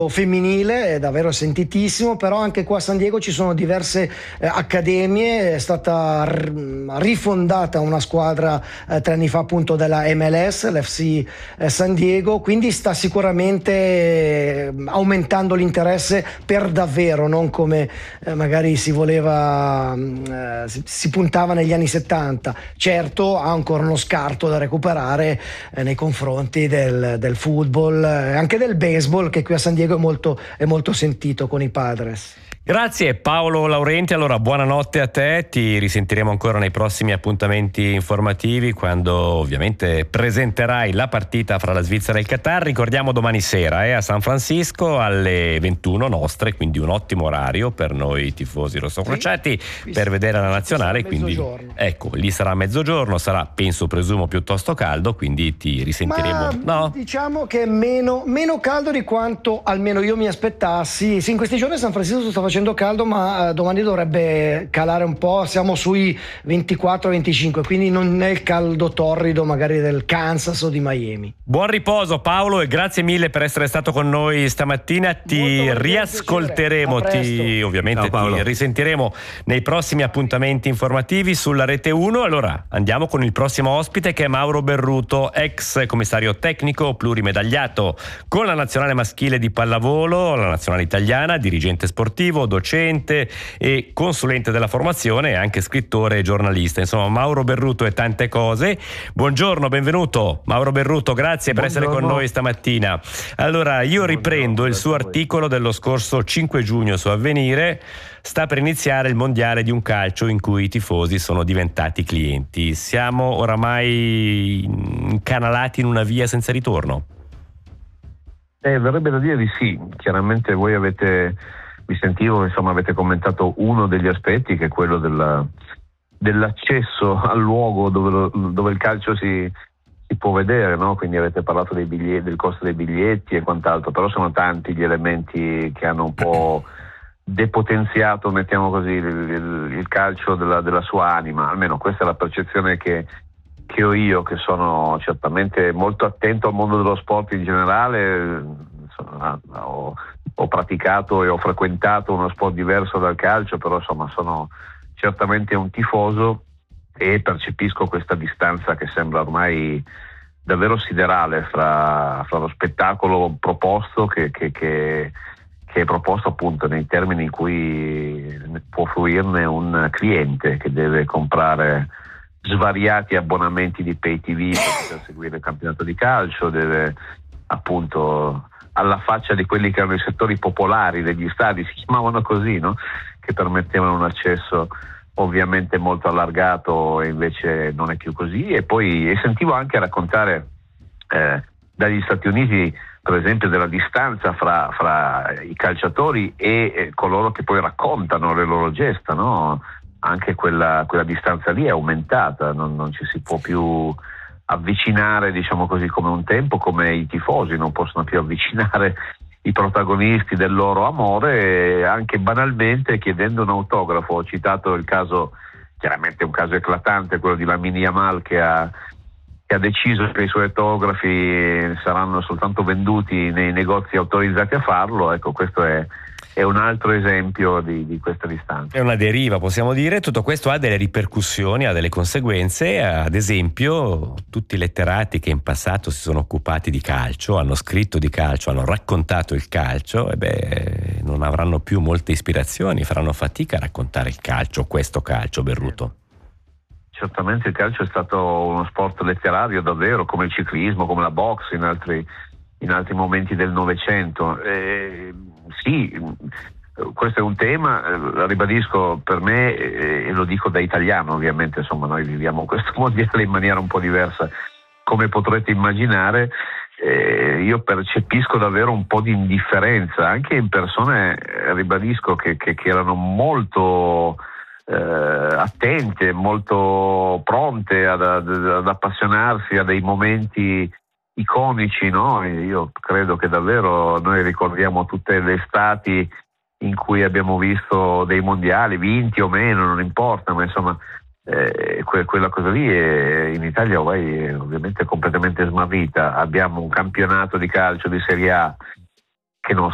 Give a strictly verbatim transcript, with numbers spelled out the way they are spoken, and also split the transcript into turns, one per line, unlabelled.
femminile è davvero sentitissimo, però anche qua a San Diego ci sono diverse eh, accademie. È stata r- rifondata una squadra eh, tre anni fa appunto della M L S, l'F C eh, San Diego, quindi sta sicuramente eh, aumentando l'interesse per davvero, non come eh, magari si voleva, eh, si, si puntava negli anni settanta. Certo, ha ancora uno scarto da recuperare eh, nei confronti del, del football e eh, anche del baseball, che qui a San Diego è molto, è molto sentito con i Padres.
Grazie Paolo Laurenti, allora buonanotte a te, ti risentiremo ancora nei prossimi appuntamenti informativi quando ovviamente presenterai la partita fra la Svizzera e il Qatar. Ricordiamo domani sera eh, a San Francisco alle ventuno nostre, quindi un ottimo orario per noi tifosi rossocrociati, sì, per vedere la nazionale, quindi ecco, lì sarà mezzogiorno, sarà penso presumo piuttosto caldo, quindi ti risentiremo.
Ma
no?
Diciamo che è meno, meno caldo di quanto almeno io mi aspettassi. Sì, in questi giorni a San Francisco sta facendo caldo, ma uh, domani dovrebbe calare un po', siamo sui ventiquattro venticinque, quindi non è il caldo torrido magari del Kansas o di Miami.
Buon riposo Paolo e grazie mille per essere stato con noi stamattina, ti molto riascolteremo, ti, ovviamente Ciao, ti risentiremo nei prossimi appuntamenti informativi sulla Rete uno. Allora andiamo con il prossimo ospite, che è Mauro Berruto, ex commissario tecnico plurimedagliato con la nazionale maschile di pallavolo, la nazionale italiana, dirigente sportivo, docente e consulente della formazione e anche scrittore e giornalista. Insomma, Mauro Berruto e tante cose. Buongiorno, benvenuto Mauro Berruto, grazie per Buongiorno. essere con noi stamattina. Allora, io riprendo Buongiorno, il suo articolo dello scorso cinque giugno su Avvenire. Sta per iniziare il mondiale di un calcio in cui i tifosi sono diventati clienti. Siamo oramai incanalati in una via senza ritorno?
Eh, verrebbe da dire di sì. Chiaramente voi avete Vi sentivo, insomma, avete commentato uno degli aspetti, che è quello della, dell'accesso al luogo dove, lo, dove il calcio si, si può vedere, no? Quindi avete parlato dei biglietti, del costo dei biglietti e quant'altro, però sono tanti gli elementi che hanno un po' depotenziato, mettiamo così, il, il, il calcio della, della sua anima. Almeno questa è la percezione che, che ho io, che sono certamente molto attento al mondo dello sport in generale. Insomma, ho, ho praticato e ho frequentato uno sport diverso dal calcio, però insomma sono certamente un tifoso e percepisco questa distanza che sembra ormai davvero siderale fra, fra lo spettacolo proposto che, che, che, che è proposto appunto nei termini in cui può fruirne un cliente che deve comprare svariati abbonamenti di pay T V per poter seguire il campionato di calcio, deve appunto, alla faccia di quelli che erano i settori popolari degli stadi, si chiamavano così, no? Che permettevano un accesso ovviamente molto allargato, e invece non è più così. E poi e sentivo anche raccontare eh, dagli Stati Uniti, per esempio, della distanza fra, fra i calciatori e eh, coloro che poi raccontano le loro gesta, no? Anche quella, quella distanza lì è aumentata, non, non ci si può più avvicinare, diciamo così, come un tempo, come i tifosi non possono più avvicinare i protagonisti del loro amore, anche banalmente chiedendo un autografo. Ho citato il caso, chiaramente un caso eclatante, quello di Lamine Yamal, che ha, che ha deciso che i suoi autografi saranno soltanto venduti nei negozi autorizzati a farlo. Ecco, questo è è un altro esempio di, di questa distanza.
È una deriva, possiamo dire. Tutto questo ha delle ripercussioni, ha delle conseguenze. Ad esempio, tutti i letterati che in passato si sono occupati di calcio, hanno scritto di calcio, hanno raccontato il calcio, e beh, non avranno più molte ispirazioni, faranno fatica a raccontare il calcio, questo calcio, Berruto.
Certamente il calcio è stato uno sport letterario davvero, come il ciclismo, come la boxe in altri, in altri momenti del Novecento. E sì, questo è un tema, eh, ribadisco, per me, e eh, lo dico da italiano ovviamente, insomma noi viviamo questo mondiale in maniera un po' diversa, come potrete immaginare. Eh, io percepisco davvero un po' di indifferenza, anche in persone, eh, ribadisco, che, che, che erano molto eh, attente, molto pronte ad, ad, ad appassionarsi a dei momenti iconici, no? Io credo che davvero noi ricordiamo tutte le estati in cui abbiamo visto dei mondiali, vinti o meno, non importa, ma insomma eh, que- quella cosa lì è, in Italia ormai è ovviamente completamente smarrita. Abbiamo un campionato di calcio di Serie A che non